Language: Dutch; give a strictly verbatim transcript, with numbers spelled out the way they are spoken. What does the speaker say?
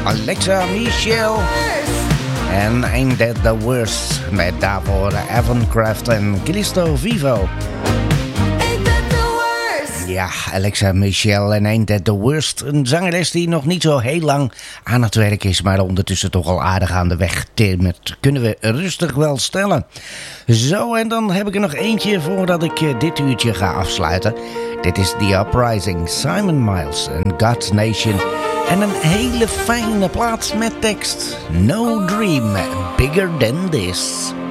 Alexa Michelle. En Ain't That The Worst. Met daarvoor Evan Kraft en Cristo Vivo. Ja, Alexa Michelle en Ain't That The Worst. Een zangeres die nog niet zo heel lang aan het werk is, maar ondertussen toch al aardig aan de weg timmert. Kunnen we rustig wel stellen. Zo, en dan heb ik er nog eentje voordat ik dit uurtje ga afsluiten. Dit is The Uprising, Simon Miles en God's Nation. En een hele fijne plaat met tekst. No dream bigger than this.